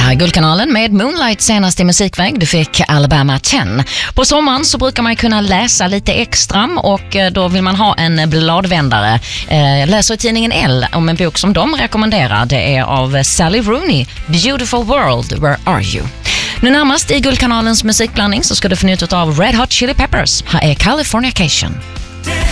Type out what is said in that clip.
här är Guldkanalen med Moonlight senast i musikväg. Du fick Alabama 10. På sommaren så brukar man kunna läsa lite extra och då vill man ha en bladvändare. Jag läser i tidningen L om en bok som de rekommenderar. Det är av Sally Rooney, Beautiful World, Where Are You? Nu närmast i Guldkanalens musikblandning så ska du få njuta av Red Hot Chili Peppers. Här är Californication.